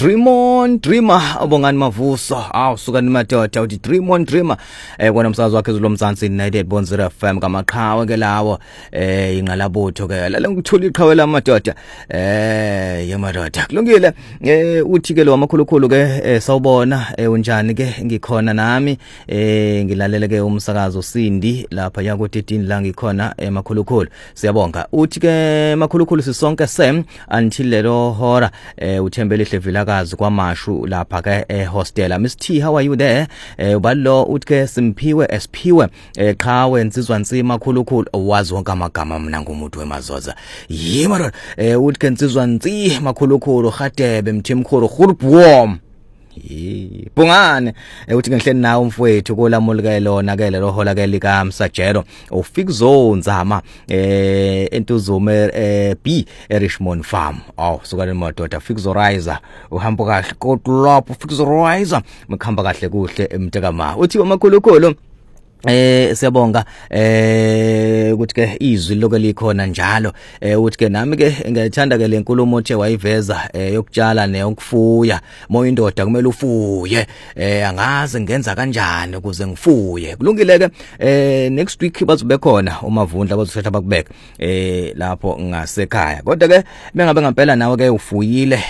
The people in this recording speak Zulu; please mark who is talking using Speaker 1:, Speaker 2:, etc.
Speaker 1: Dreamer abongani Mavuso suka ni madoda uthi Dreamer kona umsakazo wakhe zolomzansi United Bonzera FM kamaqhawe ke lawo inqalabutho ke lale ngithula iqhawe lamadoda yamadoda kulungile uthi ke lo amakhulukhulu ke sawubona unjani ke ngikhona nami ngilalele ke umsakazo Sindi lapha yaku 13 la ngikhona emakhulukhulu siyabonga uthi ke makhulukhulu sisonke sem until lero hora uthembele hlevilakazi kwamashu lapha ke hostel Miss T, how are you there ubalo uthi ke simphiwe esphiwe qhawe nsizwa nsima khulukhulu wazi wonke amagama mina ngumuntu wemazoza yimaro uthi ke nsizwa nsi makhulukhulu Gadebe Mthimkhulu Khurubwom Bungane uthi ngihleli nawe mfowethu kolamulike lona ke lelo hola ke lika Msajelo uFixo Nzama Entuzume B Richmond Farm suka lemadoda Fixo Riser uhamba kahle kodlapho Fixo Riser mkhamba kahle kuhle emtekama uthi amakhulukhulu siyabonga ukuthi ke izwi lokho likhona njalo uthi ke nami ke ngiyithanda ke lenkulumo othe wayiveza yokutshala neyokufuya moyo indoda kumele ufuye angaze ngenza kanjani ukuze ngifuye kulungile ke next week bazobe khona umavundla bazothatha bakubeka lapho ngasekhaya kodwa ke bengabe ngempela nawe ke ufuyile